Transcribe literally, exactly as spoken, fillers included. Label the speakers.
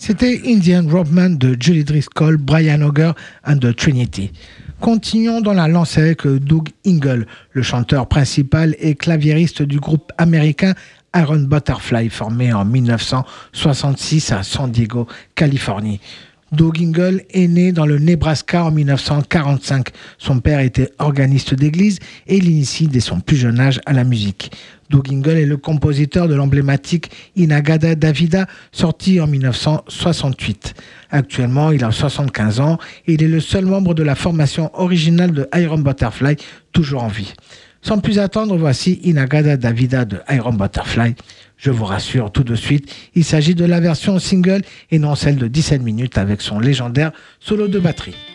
Speaker 1: C'était Indian Roadman de Julie Driscoll, Brian Auger and the Trinity. Continuons dans la lancée avec Doug Ingle, le chanteur principal et claviériste du groupe américain Iron Butterfly, formé en dix-neuf cent soixante-six à San Diego, Californie. Doug Ingle est né dans le Nebraska en dix-neuf cent quarante-cinq. Son père était organiste d'église et l'initie dès son plus jeune âge à la musique. Doug Ingle est le compositeur de l'emblématique In-A-Gadda Da-Vida, sorti en dix-neuf cent soixante-huit. Actuellement, il a soixante-quinze ans et il est le seul membre de la formation originale de Iron Butterfly toujours en vie. Sans plus attendre, voici In-A-Gadda Da-Vida de Iron Butterfly. Je vous rassure tout de suite, il s'agit de la version single et non celle de dix-sept minutes avec son légendaire solo de batterie.